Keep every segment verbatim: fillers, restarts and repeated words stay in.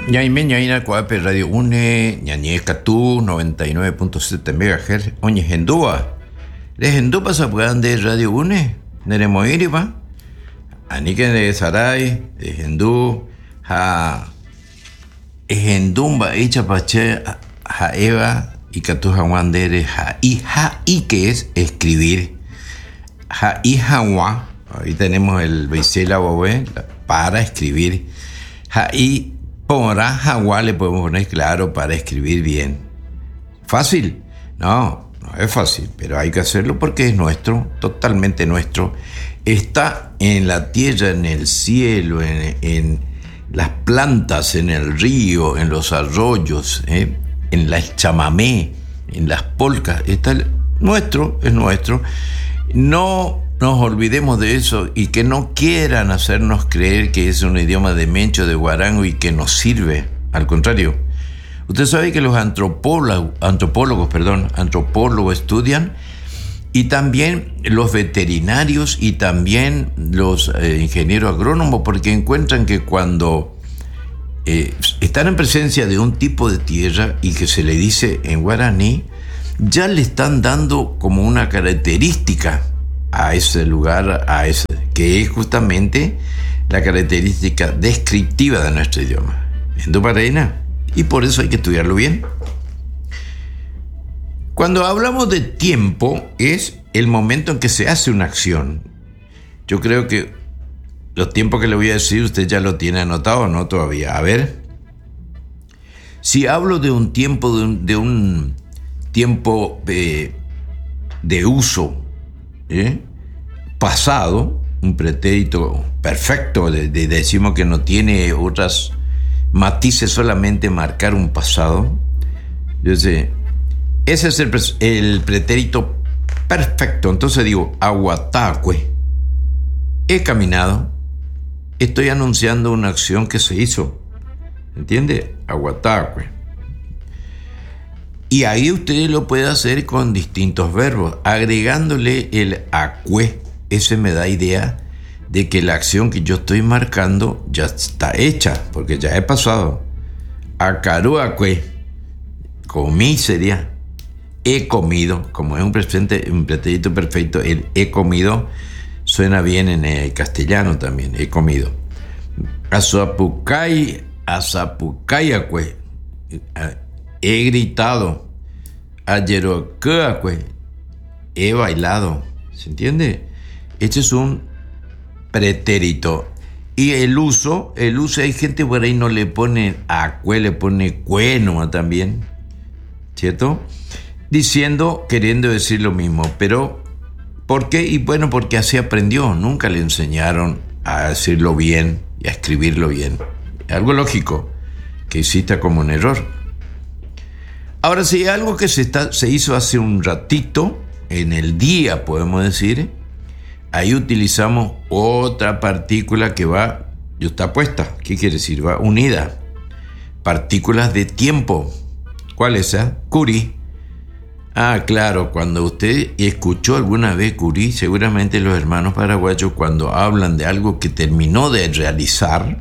Ñaime ñaina Coape Radio Une, ñañe Catú, noventa y nueve punto siete megahertz, oñe Hendúa. ¿Les Hendúa se puedan de Radio Une? ¿Neremo iriba? Anique de Saray, de Hendú, ha. Hendumba, echa pache, ha Eva, y Catú Jawandere, ha y ha y que es escribir. Ha y Hawa, ahí tenemos el Beisela Bobe, para escribir. Ha y Pora Hawa le podemos poner claro para escribir bien. ¿Fácil? No, no es fácil, pero hay que hacerlo porque es nuestro, totalmente nuestro. Está en la tierra, en el cielo, en, en las plantas, en el río, en los arroyos, ¿eh? En la chamamé, en las polcas. Está el, nuestro, es nuestro. No nos olvidemos de eso y que no quieran hacernos creer que es un idioma de Mencho, de Guarango y que nos sirve. Al contrario, usted sabe que los antropólogos, antropólogos, perdón, antropólogos estudian y también los veterinarios y también los eh, ingenieros agrónomos, porque encuentran que cuando eh, están en presencia de un tipo de tierra y que se le dice en guaraní, ya le están dando como una característica a ese lugar, a ese, que es justamente la característica descriptiva de nuestro idioma. Endupareina. Y por eso hay que estudiarlo bien. Cuando hablamos de tiempo, es el momento en que se hace una acción. Yo creo que los tiempos que le voy a decir, usted ya lo tiene anotado o no todavía. A ver. Si hablo de un tiempo, de un, de un tiempo de, de uso, ¿eh? pasado, un pretérito perfecto, de, de, decimos que no tiene otras matices, solamente marcar un pasado. Yo sé, ese es el, el pretérito perfecto. Entonces digo, aguatacue, he caminado, estoy anunciando una acción que se hizo, ¿entiende? Aguatacue. Y ahí usted lo puede hacer con distintos verbos, agregándole el acue. Ese me da idea de que la acción que yo estoy marcando ya está hecha, porque ya he pasado. Acaru acue, comí sería he comido, como es un presente, un pretérito perfecto, el he comido suena bien en el castellano también, he comido. Azapucay, azapucay acue, he gritado. Ayeroqueacue, he bailado. ¿Se entiende? Este es un pretérito. Y el uso, el uso, hay gente por ahí no le pone acue, le pone cueno también, ¿cierto? Diciendo, queriendo decir lo mismo. Pero, ¿por qué? Y bueno, porque así aprendió. Nunca le enseñaron a decirlo bien y a escribirlo bien. Algo lógico, que exista como un error. Ahora, si hay algo que se, está, se hizo hace un ratito, en el día podemos decir, ahí utilizamos otra partícula que va, yo está puesta, ¿qué quiere decir? Va unida. Partículas de tiempo. ¿Cuál es esa? Curí. Ah, claro, cuando usted escuchó alguna vez curí, seguramente los hermanos paraguayos cuando hablan de algo que terminó de realizar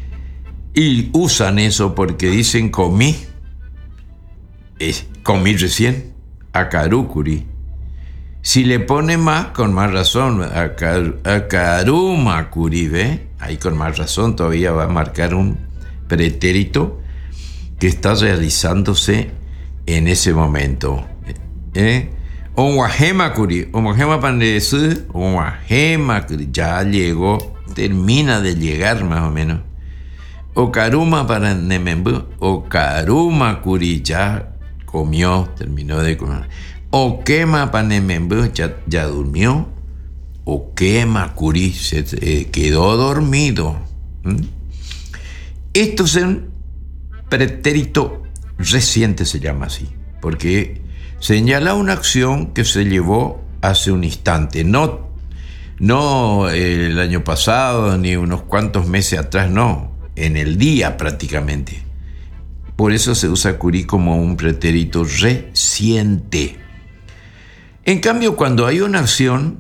y usan eso porque dicen comí. Es, comí recién, acarúcuri. Si le pone más, con más razón, acar, acarumacuri, ¿ve? Ahí con más razón todavía va a marcar un pretérito que está realizándose en ese momento. ¿Eh? Omuajemakuri, omuajema pandesu, omuajemakuri, ya llegó, termina de llegar más o menos. Okaruma para nemembu, okaruma kuri, ya comió, terminó de comer. O quema panemembu, ya, ya durmió. O quema curi, se eh, quedó dormido. ¿Mm? Esto es un pretérito reciente, se llama así, porque señala una acción que se llevó hace un instante, no, no el año pasado ni unos cuantos meses atrás, no, en el día prácticamente. Por eso se usa curí como un pretérito reciente. En cambio, cuando hay una acción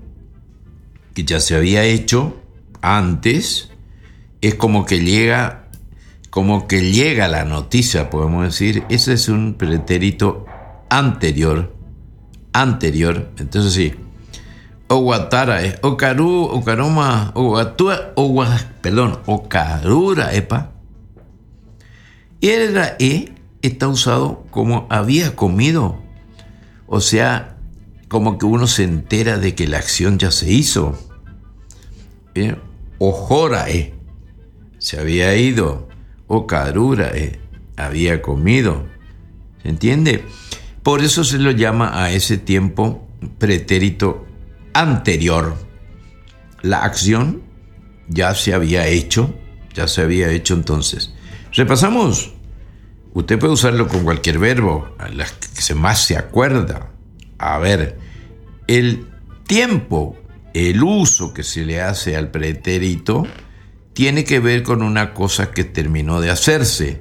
que ya se había hecho antes, es como que llega como que llega la noticia, podemos decir. Ese es un pretérito anterior, anterior. Entonces sí, Owatara es Okaru, Okaroma, Owatua, Owa, perdón, Okarura, epa. Y era e está usado como había comido. O sea, como que uno se entera de que la acción ya se hizo. Bien, Ojora e se había ido. Okarura e había comido. ¿Se entiende? Por eso se lo llama a ese tiempo pretérito anterior. La acción ya se había hecho, ya se había hecho entonces. Repasamos. Usted puede usarlo con cualquier verbo, a las que se más se acuerda. A ver, el tiempo, el uso que se le hace al pretérito tiene que ver con una cosa que terminó de hacerse.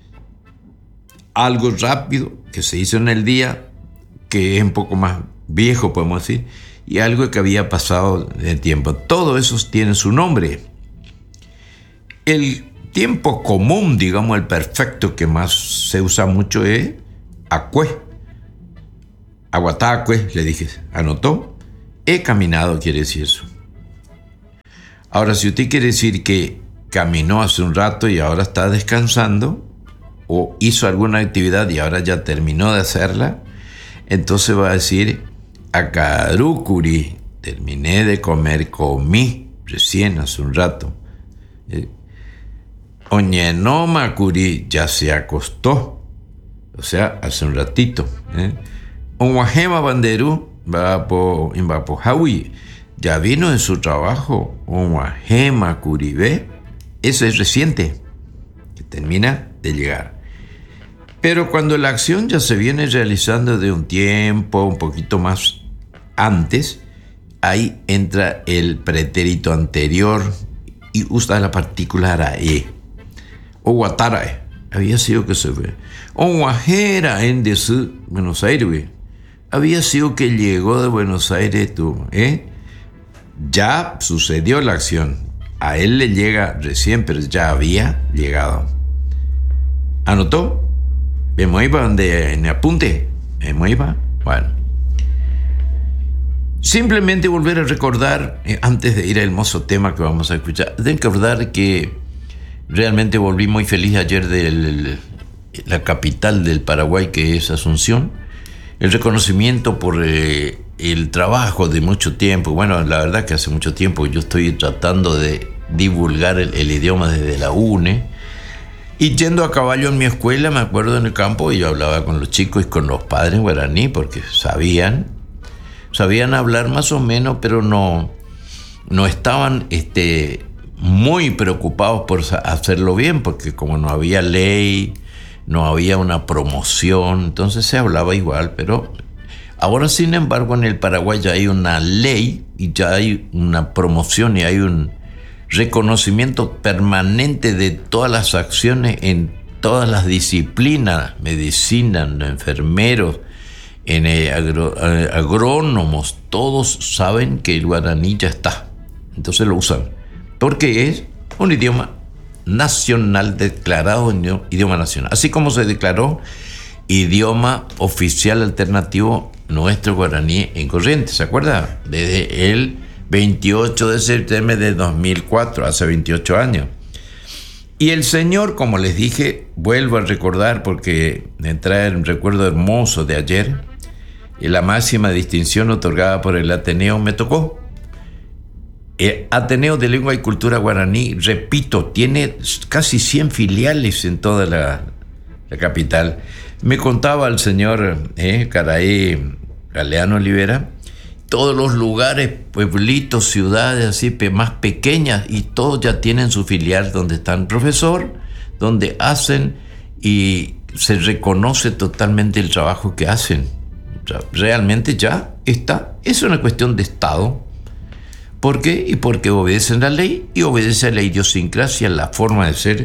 Algo rápido que se hizo en el día, que es un poco más viejo, podemos decir, y algo que había pasado de tiempo. Todo eso tiene su nombre. El tiempo común, digamos, el perfecto que más se usa mucho es acue. Aguatacue, le dije, ¿anotó? He caminado, quiere decir eso. Ahora, si usted quiere decir que caminó hace un rato y ahora está descansando, o hizo alguna actividad y ahora ya terminó de hacerla, entonces va a decir acarukuri, terminé de comer, comí recién hace un rato. Oñenomakuri, ya se acostó, o sea, hace un ratito. Onwajema banderu, va po imbapo hawi, ya vino de su trabajo. Onwajema ve, eso es reciente, que termina de llegar. Pero cuando la acción ya se viene realizando de un tiempo un poquito más antes, ahí entra el pretérito anterior y usa la partícula arae. O watarae, había sido que se ve. O guajera en de su Buenos Aires, había sido que llegó de Buenos Aires tú, ¿eh? Ya sucedió la acción. A él le llega recién, pero ya había llegado. ¿Anotó? ¿Vemos ahí para donde en apunte? ¿Vemos ahí para? Bueno. Simplemente volver a recordar, eh, antes de ir al hermoso tema que vamos a escuchar, de recordar que realmente volví muy feliz ayer de la capital del Paraguay, que es Asunción. El reconocimiento por eh, el trabajo de mucho tiempo. Bueno, la verdad que hace mucho tiempo yo estoy tratando de divulgar el, el idioma desde la U N E. Y yendo a caballo en mi escuela, me acuerdo en el campo, y yo hablaba con los chicos y con los padres guaraní, porque sabían, sabían hablar más o menos, pero no, no estaban este, muy preocupados por hacerlo bien, porque como no había ley, no había una promoción, entonces se hablaba igual. Pero ahora, sin embargo, en el Paraguay ya hay una ley y ya hay una promoción y hay un reconocimiento permanente de todas las acciones en todas las disciplinas, medicina, enfermeros, en agro, agrónomos, todos saben que el guaraní ya está, entonces lo usan, porque es un idioma nacional, declarado idioma nacional, así como se declaró idioma oficial alternativo nuestro guaraní en Corrientes, ¿se acuerda? Desde el veintiocho de septiembre de dos mil cuatro, hace veintiocho años. Y el Señor, como les dije, vuelvo a recordar porque me trae un recuerdo hermoso de ayer, y la máxima distinción otorgada por el Ateneo me tocó. El Ateneo de Lengua y Cultura Guaraní, repito, tiene casi cien filiales en toda la, la capital. Me contaba el señor eh, Caraí Galeano Olivera, todos los lugares, pueblitos, ciudades así más pequeñas, y todos ya tienen su filial donde están profesor, donde hacen y se reconoce totalmente el trabajo que hacen. O sea, realmente ya está. Es una cuestión de Estado. ¿Por qué? Y porque obedecen la ley y obedece a la idiosincrasia, la forma de ser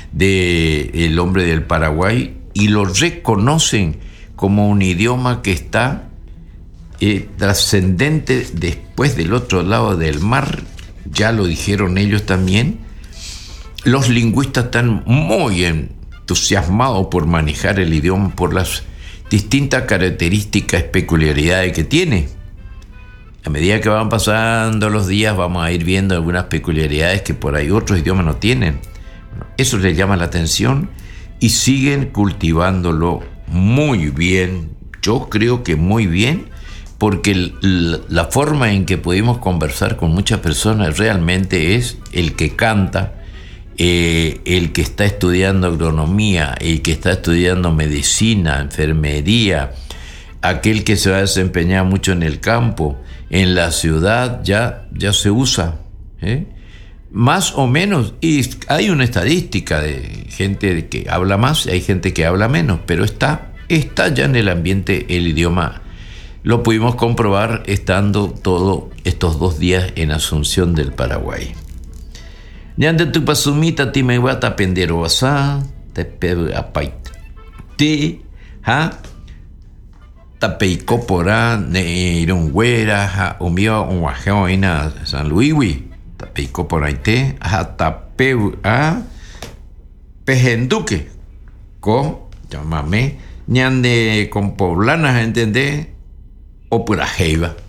del hombre del Paraguay, y lo reconocen como un idioma que está Eh, trascendente después del otro lado del mar, ya lo dijeron ellos también, los lingüistas están muy entusiasmados por manejar el idioma por las distintas características, peculiaridades que tiene. A medida que van pasando los días vamos a ir viendo algunas peculiaridades que por ahí otros idiomas no tienen. Eso les llama la atención y siguen cultivándolo muy bien. Yo creo que muy bien, porque la forma en que pudimos conversar con muchas personas realmente es el que canta, eh, el que está estudiando agronomía, el que está estudiando medicina, enfermería, aquel que se va a desempeñar mucho en el campo. En la ciudad ya, ya se usa, ¿eh? Más o menos, y hay una estadística de gente que habla más y hay gente que habla menos, pero está, está ya en el ambiente el idioma. Lo pudimos comprobar estando todos estos dos días en Asunción del Paraguay. Ñande tu pasumita ti me guata pendero asa, te pedo apait. Ti, ha, tapeico porá, ne irun güera, ha, umio un guajeo ina San Luiswi, tapeico porá te, ha, tapeu a, pejenduque, co, llámame, ñande con poblanas, ¿entendés? O pura jeiva.